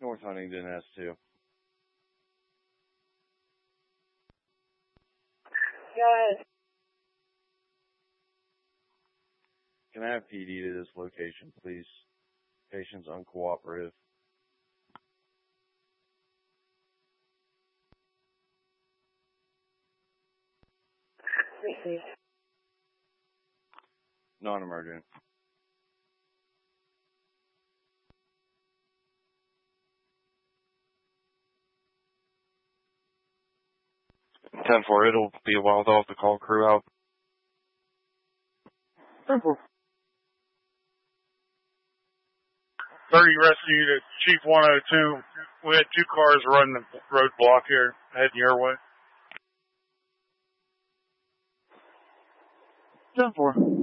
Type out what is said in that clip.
North Huntingdon S2. Go ahead. Can I have PD to this location, please? Patient's uncooperative. Receive. Non-emergent. Ten-4, it'll be a while though to call crew out. 10-4. 30 rescue to Chief 102. We had 2 cars running the roadblock here, heading your way. 10-4.